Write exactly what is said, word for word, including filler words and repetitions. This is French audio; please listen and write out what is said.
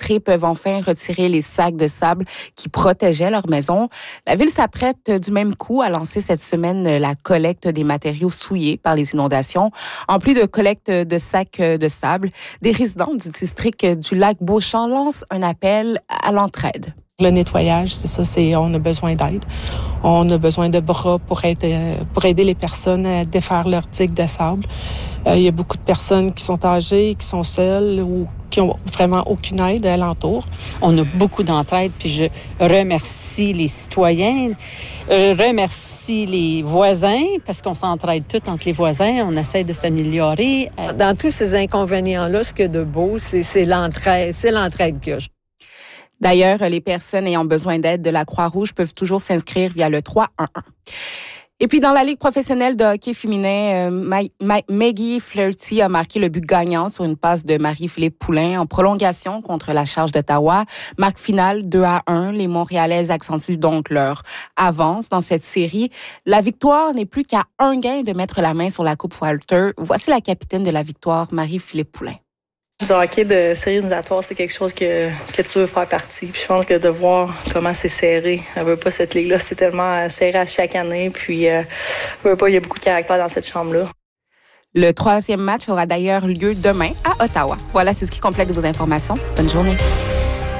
sinistrés peuvent enfin retirer les sacs de sable qui protégeaient leur maison. La ville s'apprête du même coup à lancer cette semaine la collecte des matériaux souillés par les inondations. En plus de collecte de sacs de sable, des résidents du district du lac Beauchamp lancent un appel à l'entraide. Le nettoyage, c'est ça, c'est on a besoin d'aide. On a besoin de bras pour aider, pour aider les personnes à défaire leur digue de sable. Euh, il y a beaucoup de personnes qui sont âgées, qui sont seules ou qui ont vraiment aucune aide alentour. On a beaucoup d'entraide, puis je remercie les citoyens, je remercie les voisins, parce qu'on s'entraide tous entre les voisins, on essaie de s'améliorer. Dans tous ces inconvénients-là, ce qu'il y a de beau, c'est, c'est l'entraide, c'est l'entraide qu'il y a. D'ailleurs, les personnes ayant besoin d'aide de la Croix-Rouge peuvent toujours s'inscrire via le trois un un. Et puis, dans la Ligue professionnelle de hockey féminin, euh, Ma- Ma- Maggie Flaherty a marqué le but gagnant sur une passe de Marie-Philippe Poulin en prolongation contre la Charge d'Ottawa. Marque finale deux à un. Les Montréalaises accentuent donc leur avance dans cette série. La victoire n'est plus qu'à un gain de mettre la main sur la Coupe Walter. Voici la capitaine de la victoire, Marie-Philippe Poulin. Du hockey de série éliminatoire, c'est quelque chose que, que tu veux faire partie. Puis je pense que de voir comment c'est serré, elle veut pas cette ligue-là, c'est tellement serré à chaque année. Puis euh, elle veut pas, il y a beaucoup de caractère dans cette chambre-là. Le troisième match aura d'ailleurs lieu demain à Ottawa. Voilà, c'est ce qui complète vos informations. Bonne journée.